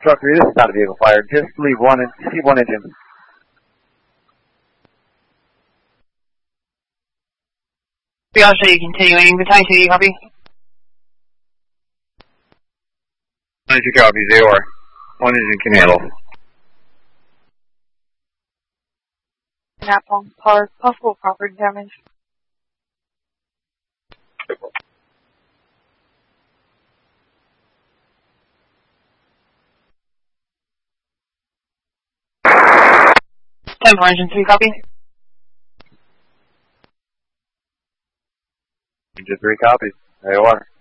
Truck 3, this is not a vehicle fire. Just leave one engine. I'll show you continuing. The tank, you copy? 92 copies, AOR. One engine can handle. Napalm, possible property damage. Temple engine 3, copy? Engine 3 copies, AOR.